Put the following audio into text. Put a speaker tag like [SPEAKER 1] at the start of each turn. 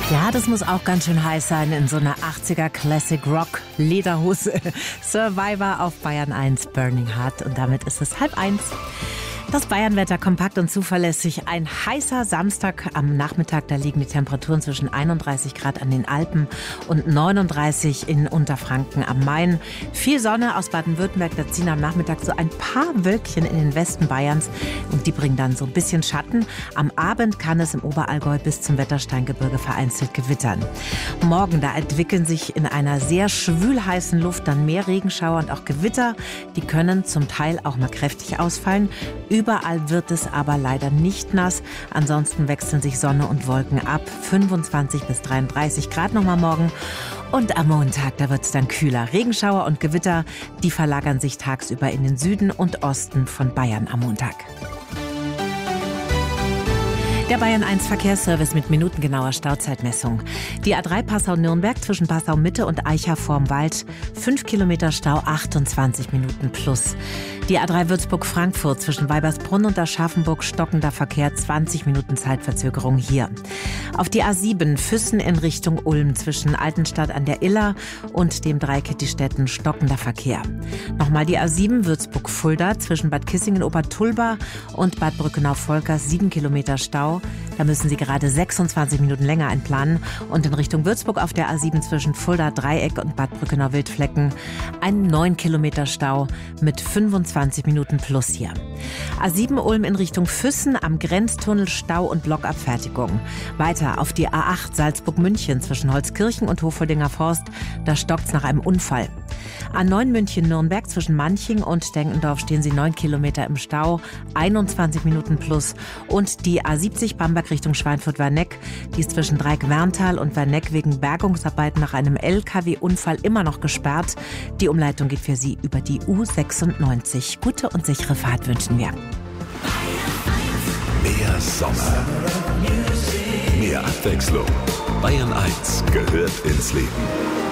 [SPEAKER 1] Ja, das muss auch ganz schön heiß sein in so einer 80er Classic Rock Lederhose. Survivor auf Bayern 1 Burning Heart und damit ist es 12:30. Das Bayernwetter kompakt und zuverlässig. Ein heißer Samstag am Nachmittag. Da liegen die Temperaturen zwischen 31 Grad an den Alpen und 39 in Unterfranken am Main. Viel Sonne aus Baden-Württemberg. Da ziehen am Nachmittag so ein paar Wölkchen in den Westen Bayerns. Und die bringen dann so ein bisschen Schatten. Am Abend kann es im Oberallgäu bis zum Wettersteingebirge vereinzelt gewittern. Morgen, da entwickeln sich in einer sehr schwülheißen Luft dann mehr Regenschauer und auch Gewitter. Die können zum Teil auch mal kräftig ausfallen. Überall wird es aber leider nicht nass. Ansonsten wechseln sich Sonne und Wolken ab. 25 bis 33 Grad nochmal morgen. Und am Montag, da wird es dann kühler. Regenschauer und Gewitter, die verlagern sich tagsüber in den Süden und Osten von Bayern am Montag. Der Bayern 1 Verkehrsservice mit minutengenauer Stauzeitmessung. Die A3 Passau-Nürnberg zwischen Passau-Mitte und Eicha vorm Wald. 5 Kilometer Stau, 28 Minuten plus. Die A3 Würzburg-Frankfurt zwischen Weibersbrunn und Aschaffenburg stockender Verkehr, 20 Minuten Zeitverzögerung hier. Auf die A7 Füssen in Richtung Ulm zwischen Altenstadt an der Iller und dem Dreieck Städten stockender Verkehr. Nochmal die A7 Würzburg-Fulda zwischen Bad Kissingen-Obertulba und Bad Brückenau-Volkers, 7 Kilometer Stau. Da müssen Sie gerade 26 Minuten länger einplanen. Und in Richtung Würzburg auf der A7 zwischen Fulda Dreieck und Bad Brückenau-Wildflecken ein 9 Kilometer Stau mit 25 Minuten plus hier. A7 Ulm in Richtung Füssen am Grenztunnel Stau und Blockabfertigung. Weiter auf die A8 Salzburg-München zwischen Holzkirchen und Hofoldinger Forst. Da stockt's nach einem Unfall. A9 München-Nürnberg zwischen Manching und Denkendorf stehen Sie 9 Kilometer im Stau, 21 Minuten plus. Und die A70 Bamberg Richtung Schweinfurt-Werneck, die ist zwischen Dreieck-Werntal und Werneck wegen Bergungsarbeiten nach einem LKW-Unfall immer noch gesperrt. Die Umleitung geht für Sie über die U96. Gute und sichere Fahrt wünschen wir.
[SPEAKER 2] Mehr Sommer, mehr Abwechslung. Bayern 1 gehört ins Leben.